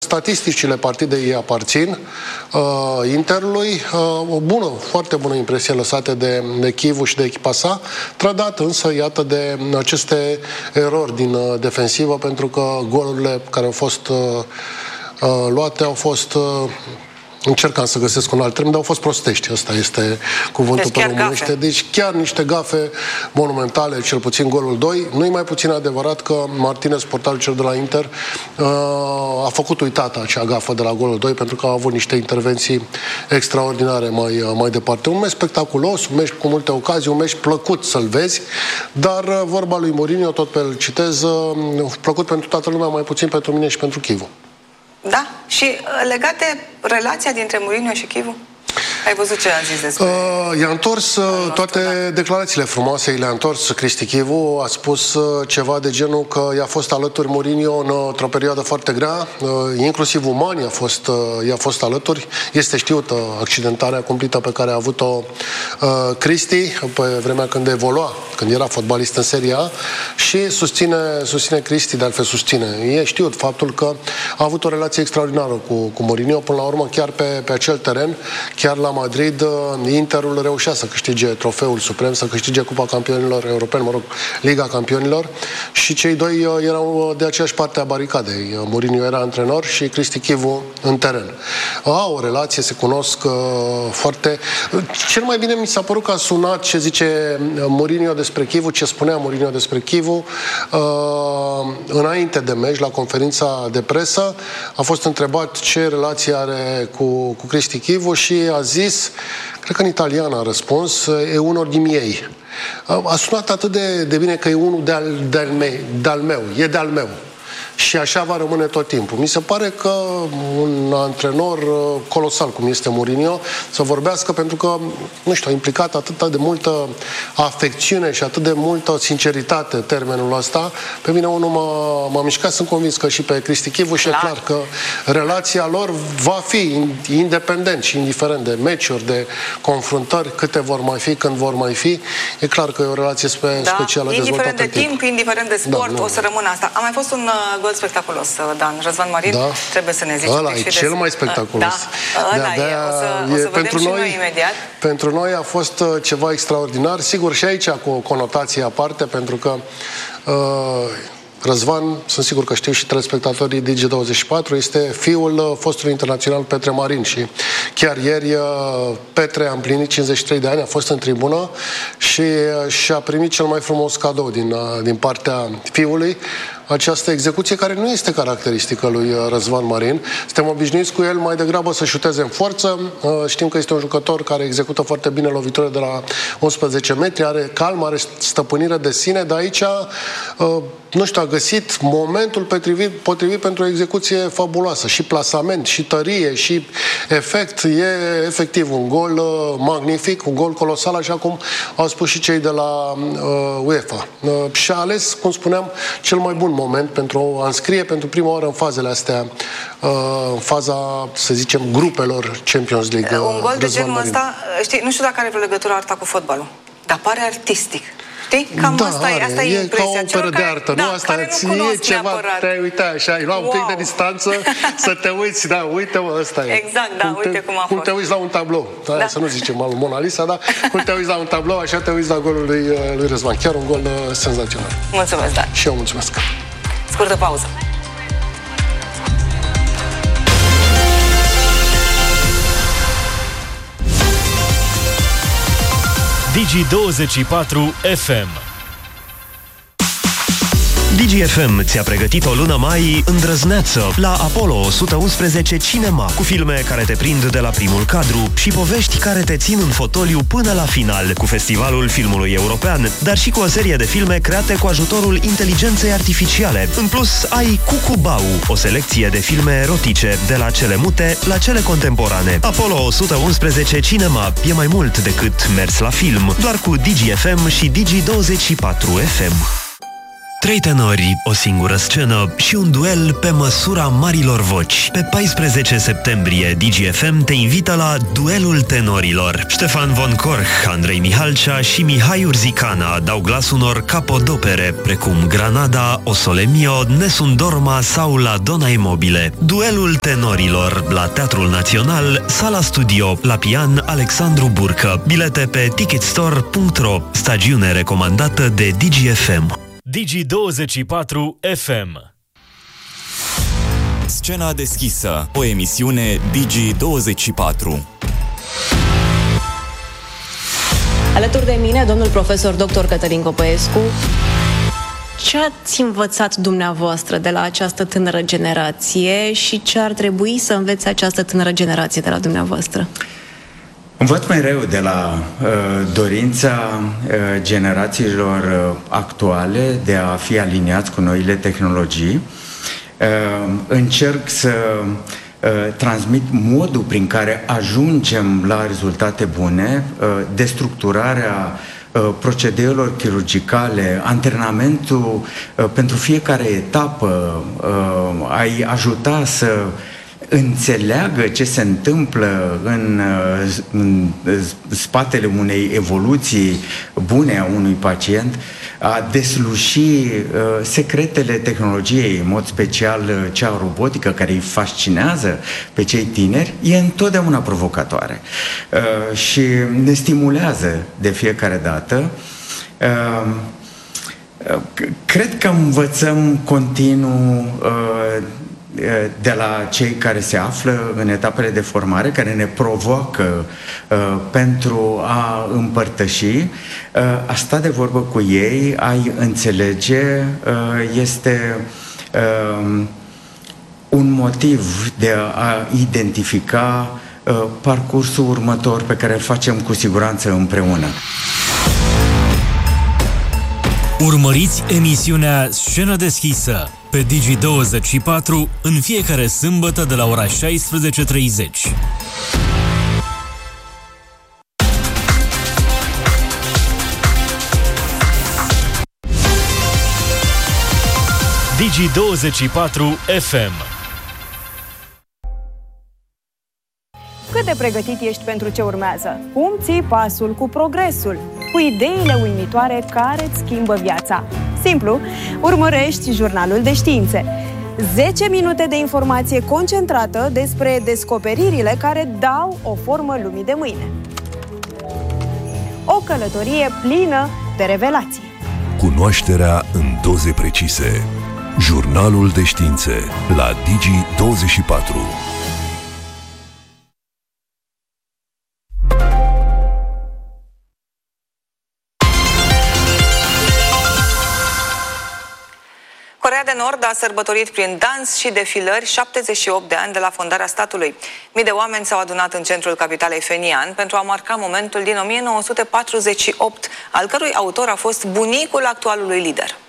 statisticile partidei îi aparțin Interului. O bună, foarte bună impresie lăsate de Chivu și de echipa sa, trădat însă, iată, de aceste erori din defensivă, pentru că golurile care au fost luate au fost... Încercam să găsesc un alt termen, dar au fost prostești. Ăsta este cuvântul pe românește. Deci chiar niște gafe monumentale, cel puțin golul 2. Nu-i mai puțin adevărat că Martinez, portarul cel de la Inter, a făcut uitată acea gafă de la golul 2, pentru că a avut niște intervenții extraordinare mai departe. Un meci spectaculos, un meci cu multe ocazii, un meci plăcut să-l vezi, dar vorba lui Mourinho, tot pe el citez, plăcut pentru toată lumea, mai puțin pentru mine și pentru Chivu. Da? Și legat de relația dintre Mourinho și Chivu? Ai văzut ce a zis despre... I-a întors toate declarațiile frumoase, le-a întors Cristi Chivu, a spus ceva de genul că i-a fost alături Mourinho într-o perioadă foarte grea, inclusiv umani i-a fost alături. Este știută accidentarea cumplită pe care a avut-o Cristi pe vremea când evolua, când era fotbalist în Serie A, și susține Cristi, de altfel susține. E știut faptul că a avut o relație extraordinară cu Mourinho, până la urmă chiar pe acel teren, chiar la Madrid, Interul reușea să câștige trofeul suprem, să câștige Cupa Campionilor Europeni, mă rog, Liga Campionilor, și cei doi erau de aceeași parte a baricadei. Mourinho era antrenor și Cristi Chivu în teren. Au o relație, se cunosc foarte... Cel mai bine mi s-a părut că a sunat ce zice Mourinho despre Chivu, ce spunea Mourinho despre Chivu înainte de meci, la conferința de presă. A fost întrebat ce relație are cu Cristi Chivu și a zis, cred că în italian a răspuns, e unul din ei. A sunat atât de bine că e unul de-al meu, e de-al meu. Și așa va rămâne tot timpul. Mi se pare că un antrenor colosal, cum este Mourinho, să vorbească, pentru că, nu știu, a implicat atât de multă afecțiune și atât de multă sinceritate termenul ăsta. Pe mine unul m-a mișcat, sunt convins că și pe Cristi Chivu, și e clar că relația lor va fi independent și indiferent de meciuri, de confruntări, câte vor mai fi, când vor mai fi. E clar că e o relație specială, indiferent de timp, indiferent de sport, o să rămână asta. A mai fost un gol spectaculos, Dan. Răzvan Marin, trebuie să ne zici. Ăla e cel mai spectaculos. Ăla e. O să vedem și noi imediat. Pentru noi a fost ceva extraordinar. Sigur, și aici cu o conotație aparte, pentru că Răzvan, sunt sigur că știu și telespectatorii Digi24, este fiul fostului internațional Petre Marin și chiar ieri Petre a împlinit 53 de ani, a fost în tribună și și-a primit cel mai frumos cadou din partea fiului, această execuție care nu este caracteristică lui Răzvan Marin. Suntem obișnuiți cu el mai degrabă să șuteze în forță. Știm că este un jucător care execută foarte bine loviturile de la 11 metri, are calm, are stăpânire de sine, dar aici, nu știu, a găsit momentul potrivit pentru o execuție fabuloasă. Și plasament, și tărie, și efect. E efectiv un gol magnific, un gol colosal, așa cum au spus și cei de la UEFA. Și a ales, cum spuneam, cel mai bun moment pentru a înscrie pentru prima oară în fazele astea, în faza, să zicem, grupelor Champions League. Un gol de genul ăsta, știi, nu știu dacă are vreo legătură arta cu fotbalul, dar pare artistic. Știi? Cam asta e impresia. Ca o operă de artă, nu? Asta e ceva, te-ai uitat așa, ai luat un pic de distanță, să te uiți, da, uite-mă, ăsta e. Exact, da, uite cum a fost. Cum te uiți la un tablou, să nu zicem al Mona Lisa, dar cum te uiți la un tablou, așa te uiți la golul lui Răzvan. Chiar un gol senzațional. Mulțumesc, Dan. Și eu mulțumesc. Scurtă pauză. Digi24 FM. Digi FM ți-a pregătit o lună mai îndrăzneață la Apollo 111 Cinema, cu filme care te prind de la primul cadru și povești care te țin în fotoliu până la final, cu Festivalul Filmului European, dar și cu o serie de filme create cu ajutorul inteligenței artificiale. În plus, ai Cucubau, o selecție de filme erotice, de la cele mute la cele contemporane. Apollo 111 Cinema e mai mult decât mers la film, doar cu Digi FM și Digi24 FM. 3 tenori, o singură scenă și un duel pe măsura marilor voci. Pe 14 septembrie, DGFM te invită la Duelul Tenorilor. Ștefan von Korch, Andrei Mihalcea și Mihai Urzicana dau glas unor capodopere, precum Granada, O Sole Mio, Nessun Dorma sau La Donna e Mobile. Duelul Tenorilor la Teatrul Național, Sala Studio, la Pian Alexandru Burcă. Bilete pe ticketstore.ro. Stagiune recomandată de DGFM. Digi24 FM. Scena deschisă, o emisiune Digi24. Alături de mine, domnul profesor dr. Cătălin Copăescu. Ce ați învățat dumneavoastră de la această tânără generație și ce ar trebui să învețe această tânără generație de la dumneavoastră? Învăț mereu de la dorința generațiilor actuale de a fi aliniați cu noile tehnologii. Încerc să transmit modul prin care ajungem la rezultate bune, destructurarea procedeelor chirurgicale, antrenamentul pentru fiecare etapă, a-i ajuta să înțeleagă ce se întâmplă în spatele unei evoluții bune a unui pacient, a desluși secretele tehnologiei, în mod special cea robotică care îi fascinează pe cei tineri, e întotdeauna provocatoare și ne stimulează de fiecare dată. Cred că învățăm continuu de la cei care se află în etapele de formare, care ne provoacă pentru a împărtăși. A sta de vorbă cu ei, a-i înțelege, este un motiv de a identifica parcursul următor pe care îl facem cu siguranță împreună. Urmăriți emisiunea Scenă deschisă pe Digi24 în fiecare sâmbătă de la ora 16:30. Digi24 FM. Cât de pregătit ești pentru ce urmează? Cum ții pasul cu progresul? Cu ideile uimitoare care îți schimbă viața? Simplu, urmărești Jurnalul de Științe. 10 minute de informație concentrată despre descoperirile care dau o formă lumii de mâine. O călătorie plină de revelații. Cunoașterea în doze precise. Jurnalul de Științe la Digi24. Coreea de Nord a sărbătorit prin dans și defilări 78 de ani de la fondarea statului. Mii de oameni s-au adunat în centrul capitalei Phenian pentru a marca momentul din 1948, al cărui autor a fost bunicul actualului lider.